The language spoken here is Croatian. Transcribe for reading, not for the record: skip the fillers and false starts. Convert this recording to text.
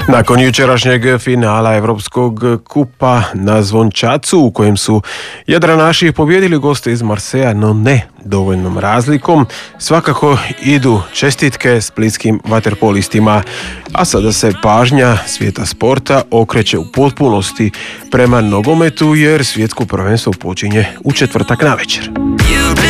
Nakon jučerašnjeg finala Evropskog kupa na Zvončacu, u kojem su jadranaši pobijedili goste iz Marseja, no ne dovoljnom razlikom, svakako idu čestitke splitskim vaterpolistima. A sada se pažnja svijeta sporta okreće u potpunosti prema nogometu, jer svjetsko prvenstvo počinje u četvrtak navečer.